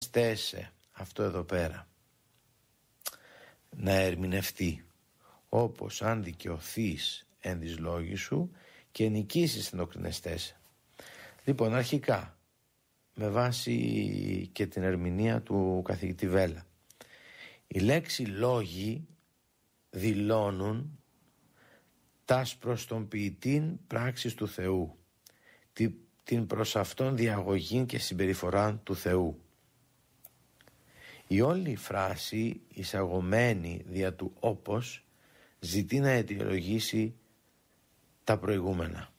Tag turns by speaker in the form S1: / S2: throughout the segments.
S1: στέσε αυτό εδώ πέρα να ερμηνευτεί όπως αν δικαιωθείς εν της λόγης σου και νικήσεις την οκρινεστέσε. Λοιπόν, αρχικά με βάση και την ερμηνεία του καθηγητή Βέλα, η λέξη λόγοι δηλώνουν τας προς τον ποιητήν πράξεις του Θεού, την προς αυτόν διαγωγήν και συμπεριφορά του Θεού. Η όλη φράση εισαγωμένη δια του όπως ζητεί να αιτιολογήσει τα προηγούμενα.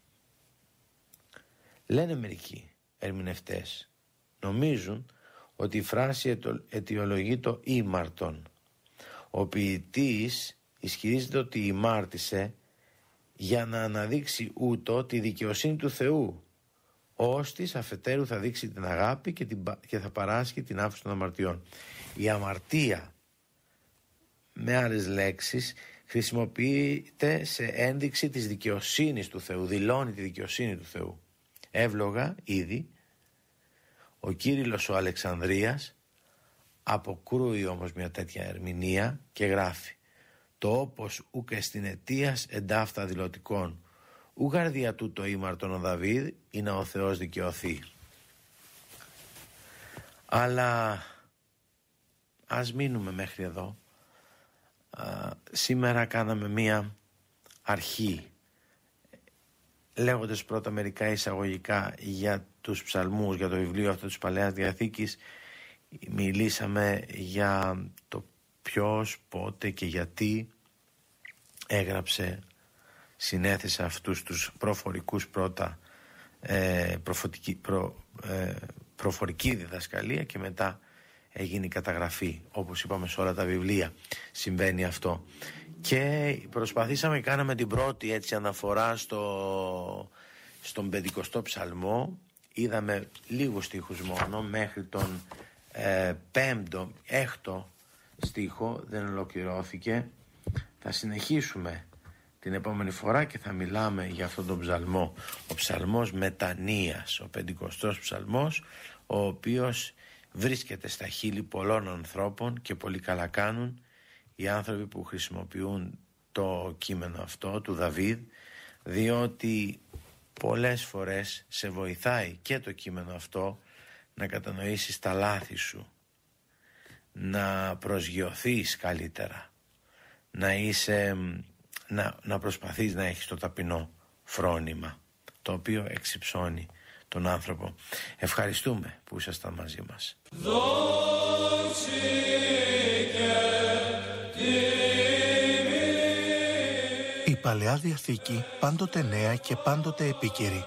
S1: Λένε μερικοί ερμηνευτές, νομίζουν ότι η φράση αιτιολογεί το ήμαρτον. Ο ποιητής ισχυρίζεται ότι ημάρτησε για να αναδείξει ούτω τη δικαιοσύνη του Θεού, ώστις αφετέρου θα δείξει την αγάπη και θα παράσχει την άφεση των αμαρτιών. Η αμαρτία, με άλλες λέξεις, χρησιμοποιείται σε ένδειξη της δικαιοσύνης του Θεού, δηλώνει τη δικαιοσύνη του Θεού. Εύλογα ήδη ο Κύριλλος ο Αλεξανδρίας αποκρούει όμως μια τέτοια ερμηνεία και γράφει: το όπως ουκ εστιν αιτίας εντάφτα δηλωτικών, ούγαρ δια τούτο ήμαρτον ο Δαβίδ, ή να ο Θεός δικαιωθεί. Αλλά ας μείνουμε μέχρι εδώ. Σήμερα κάναμε μία αρχή, λέγοντας πρώτα μερικά εισαγωγικά για τους ψαλμούς, για το βιβλίο αυτό της Παλαιάς Διαθήκης. Μιλήσαμε για το ποιος, πότε και γιατί έγραψε, συνέθεσε αυτούς τους προφορικούς πρώτα, προφορική διδασκαλία, και μετά έγινε η καταγραφή. Όπως είπαμε, σε όλα τα βιβλία συμβαίνει αυτό. Και προσπαθήσαμε, κάναμε την πρώτη έτσι αναφορά στον 50ο ψαλμό. Είδαμε λίγους στίχους μόνο, μέχρι τον 5ο, 6ο στίχο δεν ολοκληρώθηκε. Θα συνεχίσουμε την επόμενη φορά και θα μιλάμε για αυτόν τον ψαλμό. Ο ψαλμός μετανοίας, ο 50ος ψαλμός, ο οποίος βρίσκεται στα χείλη πολλών ανθρώπων, και πολύ καλά κάνουν οι άνθρωποι που χρησιμοποιούν το κείμενο αυτό του Δαβίδ, διότι πολλές φορές σε βοηθάει και το κείμενο αυτό να κατανοήσεις τα λάθη σου, να προσγειωθείς καλύτερα, να προσπαθείς να έχεις το ταπεινό φρόνημα, το οποίο εξυψώνει τον άνθρωπο. Ευχαριστούμε που ήσασταν μαζί μας.
S2: Η Παλαιά Διαθήκη, πάντοτε νέα και πάντοτε επίκαιρη.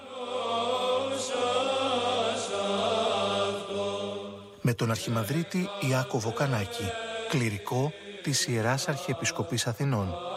S2: Με τον Αρχιμανδρίτη Ιάκωβο Κανάκη, κληρικό της Ιεράς Αρχιεπισκοπής Αθηνών.